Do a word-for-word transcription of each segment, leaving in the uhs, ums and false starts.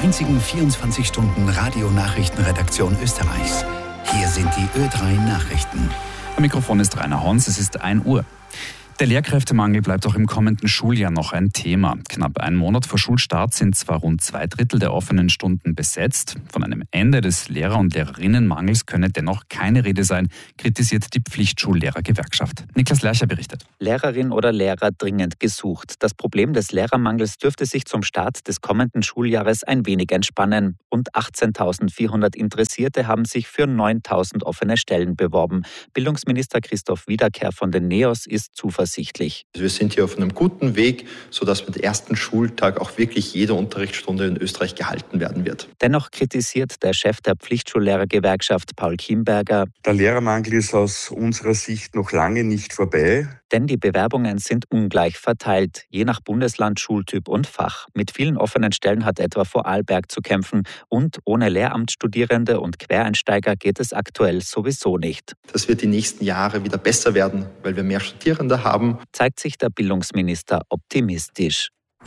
einzigen vierundzwanzig Stunden Radio-Nachrichtenredaktion Österreichs. Hier sind die Ö drei Nachrichten. Am Mikrofon ist Rainer Hons, es ist ein Uhr. Der Lehrkräftemangel bleibt auch im kommenden Schuljahr noch ein Thema. Knapp einen Monat vor Schulstart sind zwar rund zwei Drittel der offenen Stunden besetzt. Von einem Ende des Lehrer- und Lehrerinnenmangels könne dennoch keine Rede sein, kritisiert die Pflichtschullehrergewerkschaft. Niklas Lercher berichtet. Lehrerin oder Lehrer dringend gesucht. Das Problem des Lehrermangels dürfte sich zum Start des kommenden Schuljahres ein wenig entspannen. Rund achtzehntausendvierhundert Interessierte haben sich für neuntausend offene Stellen beworben. Bildungsminister Christoph Wiederkehr von den NEOS ist zuversichtlich. Wir sind hier auf einem guten Weg, sodass mit dem ersten Schultag auch wirklich jede Unterrichtsstunde in Österreich gehalten werden wird. Dennoch kritisiert der Chef der Pflichtschullehrergewerkschaft Paul Kimberger: Der Lehrermangel ist aus unserer Sicht noch lange nicht vorbei. Denn die Bewerbungen sind ungleich verteilt, je nach Bundesland, Schultyp und Fach. Mit vielen offenen Stellen hat etwa Vorarlberg zu kämpfen. Und ohne Lehramtsstudierende und Quereinsteiger geht es aktuell sowieso nicht. Das wird die nächsten Jahre wieder besser werden, weil wir mehr Studierende haben. Zeigt sich der Bildungsminister optimistisch.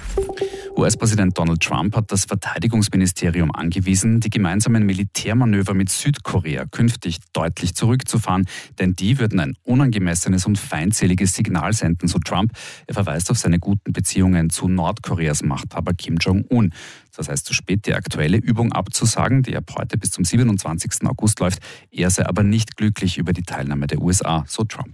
U S-Präsident Donald Trump hat das Verteidigungsministerium angewiesen, die gemeinsamen Militärmanöver mit Südkorea künftig deutlich zurückzufahren, denn die würden ein unangemessenes und feindseliges Signal senden, so Trump. Er verweist auf seine guten Beziehungen zu Nordkoreas Machthaber Kim Jong-un. Das heißt, zu spät die aktuelle Übung abzusagen, die ab heute bis zum siebenundzwanzigsten August läuft. Er sei aber nicht glücklich über die Teilnahme der U S A, so Trump.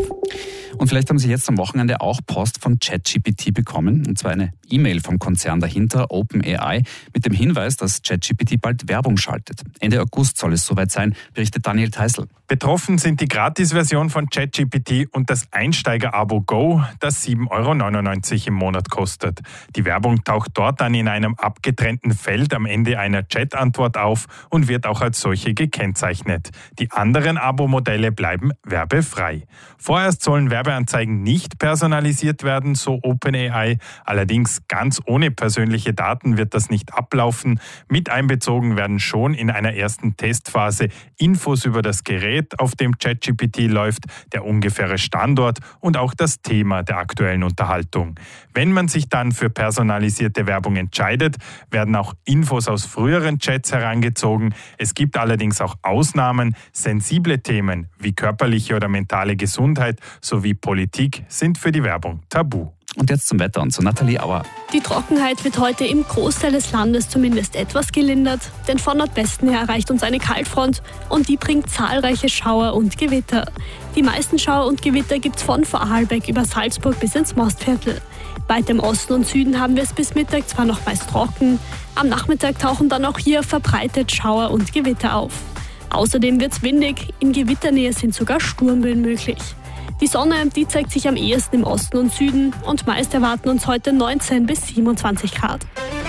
Und vielleicht haben Sie jetzt am Wochenende auch Post von ChatGPT bekommen, und zwar eine E-Mail vom Konzern dahinter, OpenAI, mit dem Hinweis, dass ChatGPT bald Werbung schaltet. Ende August soll es soweit sein, berichtet Daniel Theißl. Betroffen sind die Gratis-Version von ChatGPT und das Einsteiger-Abo Go, das sieben Euro neunundneunzig im Monat kostet. Die Werbung taucht dort dann in einem abgetrennten Feld am Ende einer Chat-Antwort auf und wird auch als solche gekennzeichnet. Die anderen Abo-Modelle bleiben werbefrei. Vorerst sollen Werbeanzeigen nicht personalisiert werden, so OpenAI. Allerdings ganz ohne persönliche Daten wird das nicht ablaufen. Mit einbezogen werden schon in einer ersten Testphase Infos über das Gerät, auf dem ChatGPT läuft, der ungefähre Standort und auch das Thema der aktuellen Unterhaltung. Wenn man sich dann für personalisierte Werbung entscheidet, werden auch Infos aus früheren Chats herangezogen. Es gibt allerdings auch Ausnahmen. Sensible Themen wie körperliche oder mentale Gesundheit sowie Politik sind für die Werbung tabu. Und jetzt zum Wetter und zu Nathalie Auer. Die Trockenheit wird heute im Großteil des Landes zumindest etwas gelindert, denn von Nordwesten her erreicht uns eine Kaltfront und die bringt zahlreiche Schauer und Gewitter. Die meisten Schauer und Gewitter gibt es von Vorarlberg über Salzburg bis ins Mostviertel. Weit im Osten und Süden haben wir es bis Mittag zwar noch meist trocken, am Nachmittag tauchen dann auch hier verbreitet Schauer und Gewitter auf. Außerdem wird es windig, in Gewitternähe sind sogar Sturmböen möglich. Die Sonne, die zeigt sich am ehesten im Osten und Süden und meist erwarten uns heute neunzehn bis siebenundzwanzig Grad.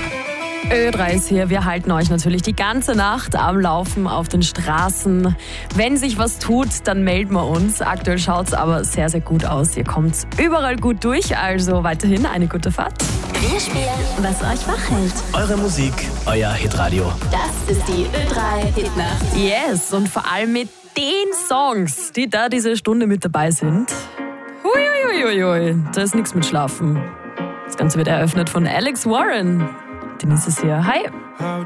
Ö drei ist hier. Wir halten euch natürlich die ganze Nacht am Laufen auf den Straßen. Wenn sich was tut, dann melden wir uns. Aktuell schaut es aber sehr, sehr gut aus. Ihr kommt überall gut durch, also weiterhin eine gute Fahrt. Wir spielen, was euch wach hält. Eure Musik, euer Hitradio. Das ist die Ö drei Hitnacht. Yes, und vor allem mit den Songs, die da diese Stunde mit dabei sind. Huiuiuiui, da ist nichts mit Schlafen. Das Ganze wird eröffnet von Alex Warren. Denise ist hier. Hi.